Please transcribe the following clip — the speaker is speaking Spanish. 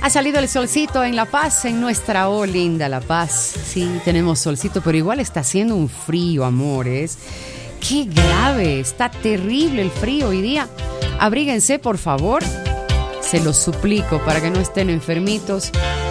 Ha salido el solcito en La Paz, en nuestra linda La Paz. Sí, tenemos solcito, pero igual está haciendo un frío, amores. ¡Qué grave! Está terrible el frío hoy día. Abríguense, por favor. Se los suplico para que no estén enfermitos.